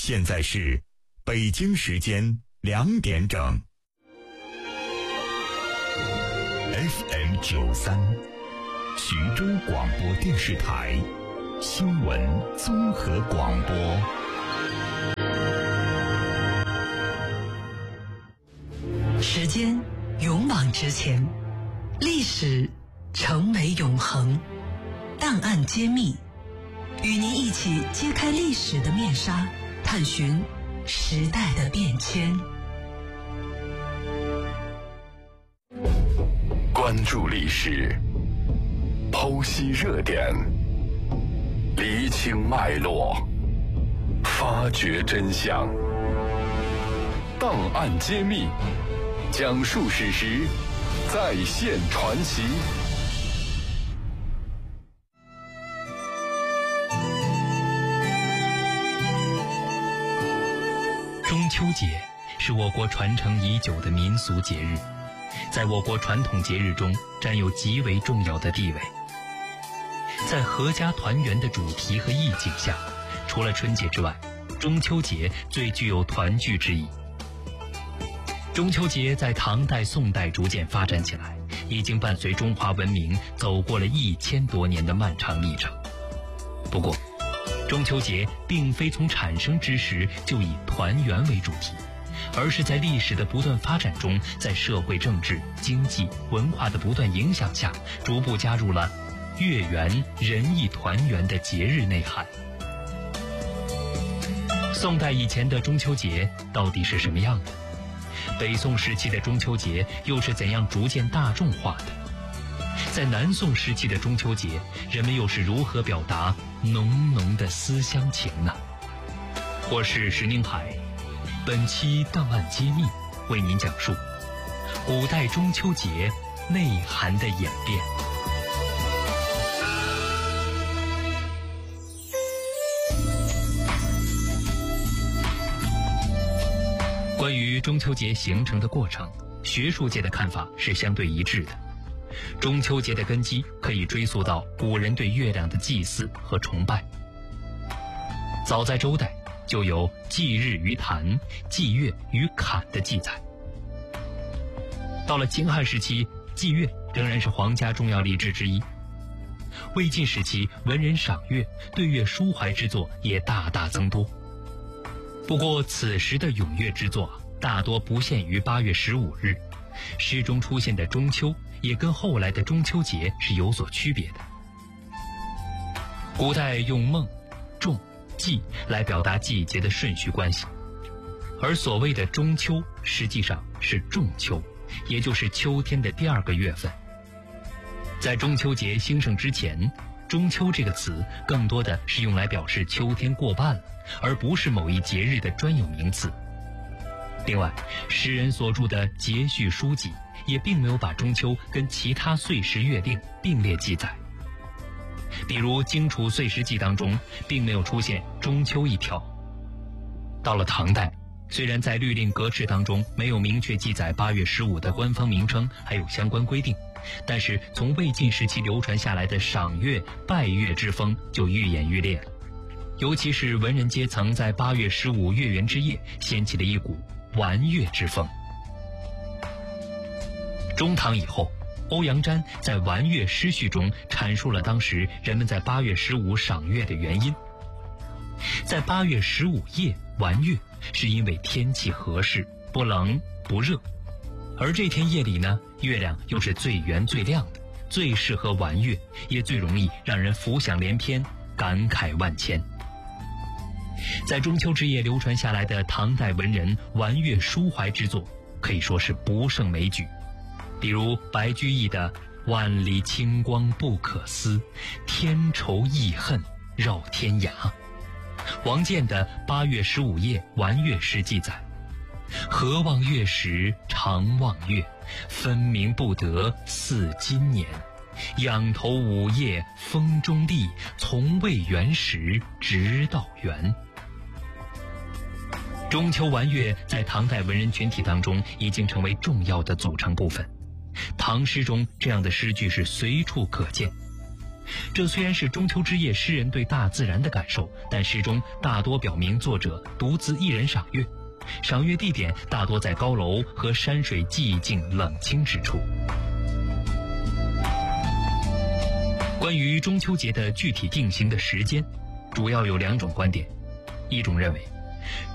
现在是北京时间2点整。FM 93，徐州广播电视台新闻综合广播。 时间勇往直前，历史成为永恒，档案揭秘，与您一起揭开历史的面纱，探寻时代的变迁。 关注历史，剖析热点，厘清脉络，发掘真相。档案揭秘，讲述史实，再现传奇。 中秋节是我国传承已久的民俗节日，在我国传统节日中占有极为重要的地位。在阖家团圆的主题和意境下，除了春节之外，中秋节最具有团聚之意。中秋节在唐代、宋代逐渐发展起来，已经伴随中华文明走过了1000多年的漫长历程。不过，中秋节并非从产生之时就以团圆为主题，而是在历史的不断发展中，在社会政治、经济、文化的不断影响下，逐步加入了月圆人意团圆的节日内涵。宋代以前的中秋节到底是什么样的？北宋时期的中秋节又是怎样逐渐大众化的？在南宋时期的中秋节，人们又是如何表达浓浓的思乡情呢？我是石宁海，本期档案揭秘为您讲述古代中秋节内涵的演变。关于中秋节形成的过程，学术界的看法是相对一致的。中秋节的根基可以追溯到古人对月亮的祭祀和崇拜。早在周代就有祭日于坛、祭月于坎的记载。到了秦汉时期，祭月仍然是皇家重要礼制之一。魏晋时期，文人赏月、对月抒怀之作也大大增多。不过此时的咏月之作大多不限于8月15日，诗中出现的中秋也跟后来的中秋节是有所区别的。古代用孟、仲、季来表达季节的顺序关系，而所谓的中秋实际上是仲秋，也就是秋天的第2个月份。在中秋节兴盛之前，中秋这个词更多的是用来表示秋天过半了，而不是某一节日的专有名词。另外，诗人所著的节序书籍也并没有把中秋跟其他岁时月令并列记载。比如《荆楚岁时记》当中并没有出现中秋一条。到了唐代，虽然在律令格式当中没有明确记载8月15的官方名称还有相关规定，但是从魏晋时期流传下来的赏月、拜月之风就愈演愈烈了。尤其是文人阶层在8月15月圆之夜掀起了一股玩月之风。中唐以后，欧阳詹在《玩月诗序》中阐述了当时人们在8月15赏月的原因。在8月15夜玩月，是因为天气合适，不冷不热，而这天夜里呢，月亮又是最圆最亮的，最适合玩月，也最容易让人浮想联翩，感慨万千。在中秋之夜流传下来的唐代文人玩月抒怀之作，可以说是不胜枚举。比如白居易的“万里清光不可思，天愁意恨绕天涯”，王建的《8月15夜玩月诗》记载：“何望月时常望月，分明不得似今年。仰头午夜风中立，从未圆时直到圆。”中秋玩月在唐代文人群体当中已经成为重要的组成部分。唐诗中这样的诗句是随处可见。 这虽然是中秋之夜诗人对大自然的感受，但诗中大多表明作者独自一人赏月，赏月地点大多在高楼和山水寂静冷清之处。关于中秋节的具体定型的时间，主要有2种观点。一种认为